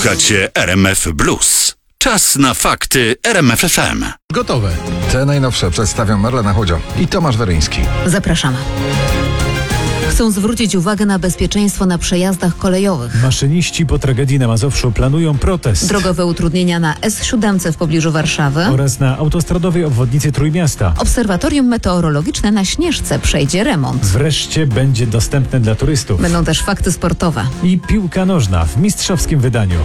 Słuchacie RMF Blues. Czas na fakty RMF FM. Gotowe. Te najnowsze przedstawią Marlena Chodzio i Tomasz Weryński. Zapraszamy. Chcą zwrócić uwagę na bezpieczeństwo na przejazdach kolejowych. Maszyniści po tragedii na Mazowszu planują protest. Drogowe utrudnienia na S7 w pobliżu Warszawy Oraz na autostradowej obwodnicy Trójmiasta. Obserwatorium meteorologiczne na Śnieżce przejdzie remont. Wreszcie będzie dostępne dla turystów. Będą też fakty sportowe. I piłka nożna w mistrzowskim wydaniu.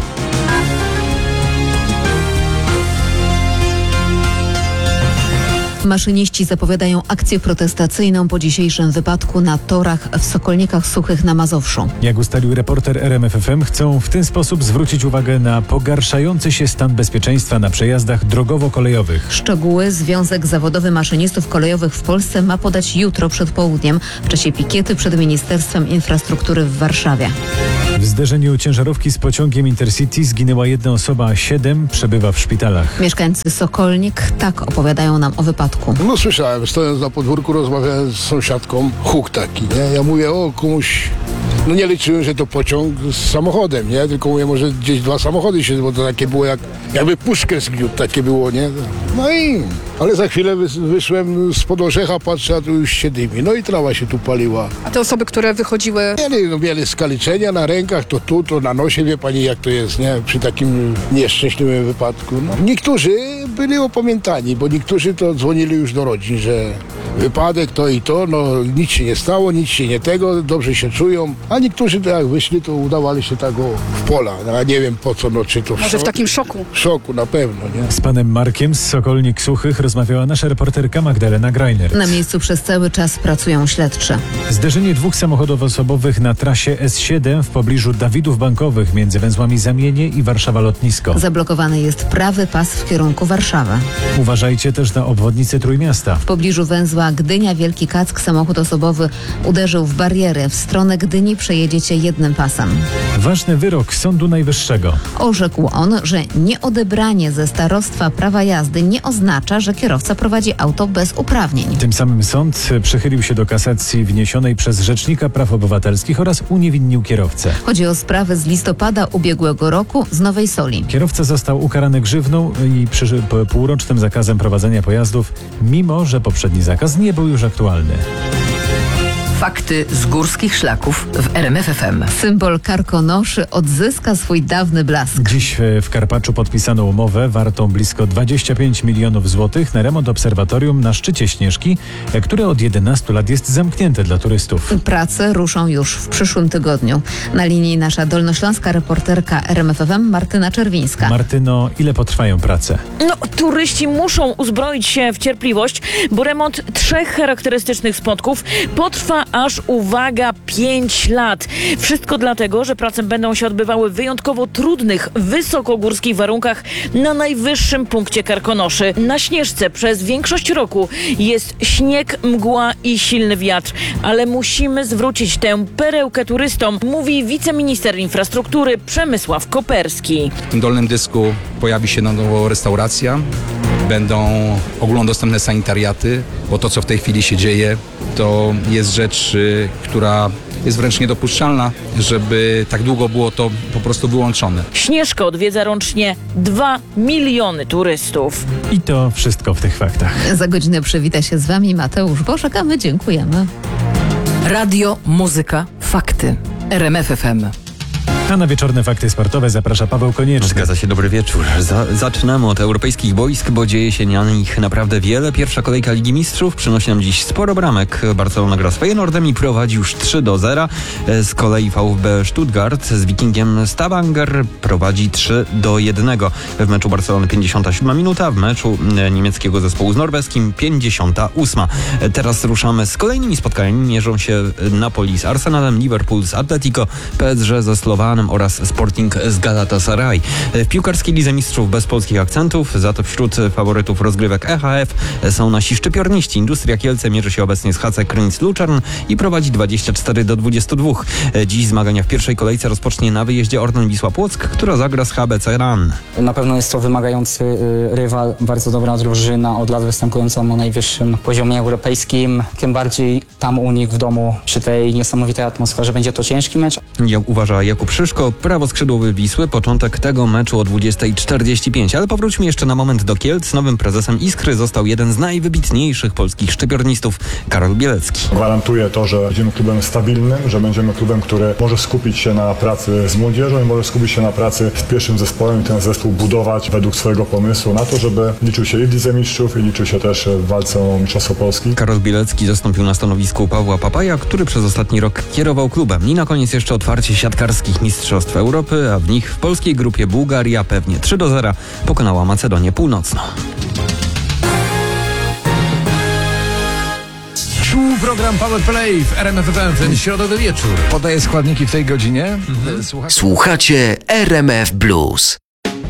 Maszyniści zapowiadają akcję protestacyjną po dzisiejszym wypadku na torach w Sokolnikach Suchych na Mazowszu. Jak ustalił reporter RMF FM, chcą w ten sposób zwrócić uwagę na pogarszający się stan bezpieczeństwa na przejazdach drogowo-kolejowych. Szczegóły Związek Zawodowy Maszynistów Kolejowych w Polsce ma podać jutro przed południem w czasie pikiety przed Ministerstwem Infrastruktury w Warszawie. W zderzeniu ciężarówki z pociągiem Intercity zginęła jedna osoba, a 7 przebywa w szpitalach. Mieszkańcy Sokolnik tak opowiadają nam o wypadku. No słyszałem, stojąc na podwórku, rozmawiałem z sąsiadką, huk taki, nie? Ja mówię, o komuś, no nie liczyłem, że to pociąg z samochodem, nie? Tylko mówię, może gdzieś 2 samochody się, bo to takie było jakby puszkę zgniótł, takie było, nie? No i, ale za chwilę wyszłem spod orzecha, patrzę, a tu już się dymi, no i trawa się tu paliła. A te osoby, które wychodziły... Mieli skaliczenia na rękach, to tu, to na nosie, wie pani jak to jest, nie? Przy takim nieszczęśliwym wypadku. No. Niektórzy byli opamiętani, bo niektórzy to dzwonili już do rodzin, że wypadek to i to, no nic się nie stało, nic się nie tego, dobrze się czują, a niektórzy to jak wyszli, to udawali się tak w pola, no, a nie wiem po co, no czy to Może w takim szoku. W szoku na pewno, nie? Z panem Markiem z Sokolnik Suchych rozmawiała nasza reporterka Magdalena Greiner. Na miejscu przez cały czas pracują śledczy. Zderzenie 2 samochodów osobowych na trasie S7 w pobliżu Dawidów Bankowych między węzłami Zamienie i Warszawa Lotnisko. Zablokowany jest prawy pas w kierunku Warszawy. Uważajcie też na obwodnicę Trójmiasta. W pobliżu węzła Gdynia-Wielki Kack samochód osobowy uderzył w barierę. W stronę Gdyni przejedziecie jednym pasem. Ważny wyrok Sądu Najwyższego. Orzekł on, że nieodebranie ze starostwa prawa jazdy nie oznacza, że kierowca prowadzi auto bez uprawnień. Tym samym sąd przychylił się do kasacji wniesionej przez Rzecznika Praw Obywatelskich oraz uniewinnił kierowcę. Chodzi o sprawę z listopada ubiegłego roku z Nowej Soli. Kierowca został ukarany grzywną i półrocznym zakazem prowadzenia pojazdów, mimo że poprzedni zakaz nie był już aktualny. Fakty z górskich szlaków w RMF FM. Symbol karkonoszy odzyska swój dawny blask. Dziś w Karpaczu podpisano umowę wartą blisko 25 milionów złotych na remont obserwatorium na szczycie Śnieżki, które od 11 lat jest zamknięte dla turystów. Prace ruszą już w przyszłym tygodniu. Na linii nasza dolnośląska reporterka RMF FM Martyna Czerwińska. Martyno, ile potrwają prace? No, turyści muszą uzbroić się w cierpliwość, bo remont 3 charakterystycznych spotków potrwa aż, uwaga, 5 lat. Wszystko dlatego, że prace będą się odbywały w wyjątkowo trudnych, wysokogórskich warunkach na najwyższym punkcie Karkonoszy. Na Śnieżce przez większość roku jest śnieg, mgła i silny wiatr, ale musimy zwrócić tę perełkę turystom, mówi wiceminister infrastruktury Przemysław Koperski. W tym dolnym dysku pojawi się na nowo restauracja, będą ogólnodostępne sanitariaty, bo to, co w tej chwili się dzieje, to jest rzecz, która jest wręcz niedopuszczalna, żeby tak długo było to po prostu wyłączone. Śnieżkę odwiedza rocznie 2 miliony turystów. I to wszystko w tych faktach. Za godzinę przywita się z wami Mateusz Boszek, a my dziękujemy. Radio, muzyka, fakty. RMF FM. A na wieczorne fakty sportowe zaprasza Paweł Konieczny. Zgadza się, dobry wieczór. Zaczynamy od europejskich boisk, bo dzieje się na nich naprawdę wiele. Pierwsza kolejka Ligi Mistrzów przynosi nam dziś sporo bramek. Barcelona gra z Feyenoordem i prowadzi już 3-0. Z kolei VfB Stuttgart z Wikingiem Stavanger prowadzi 3-1. W meczu Barcelony 57 minuta, w meczu niemieckiego zespołu z norweskim 58. Teraz ruszamy z kolejnymi spotkaniami. Mierzą się Napoli z Arsenalem, Liverpool z Atletico, PSG ze Slowanem oraz Sporting z Galatasaray. W piłkarskiej Lidze Mistrzów bez polskich akcentów, za to wśród faworytów rozgrywek EHF są nasi szczypiorniści. Industria Kielce mierzy się obecnie z HC Krynic-Luczern i prowadzi 24-22. Dziś zmagania w pierwszej kolejce rozpocznie na wyjeździe Orlen Wisła Płock, która zagra z HBC Ran. Na pewno jest to wymagający rywal, bardzo dobra drużyna, od lat występująca na najwyższym poziomie europejskim. Tym bardziej tam u nich w domu, przy tej niesamowitej atmosferze, będzie to ciężki mecz. Uważa Jakub Szymon. Szyszko, prawoskrzydłowy Wisły. Początek tego meczu o 20:45. Ale powróćmy jeszcze na moment do Kielc. Nowym prezesem Iskry został jeden z najwybitniejszych polskich szczypiornistów, Karol Bielecki. Gwarantuję to, że będziemy klubem stabilnym, że będziemy klubem, który może skupić się na pracy z młodzieżą i może skupić się na pracy z pierwszym zespołem i ten zespół budować według swojego pomysłu na to, żeby liczył się i w Lidze Mistrzów, i liczył się też w walce o Mistrzostwo Polski. Karol Bielecki zastąpił na stanowisku Pawła Papaja, który przez ostatni rok kierował klubem. I na koniec jeszcze otwarcie siatkarskich Mistrzostw Europy, a w nich w polskiej grupie Bułgaria pewnie 3-0 pokonała Macedonię Północną. Tu program Power Play w RMF FM w ten środowy wieczór. Podaję składniki w tej godzinie. Słuchacie RMF Blues.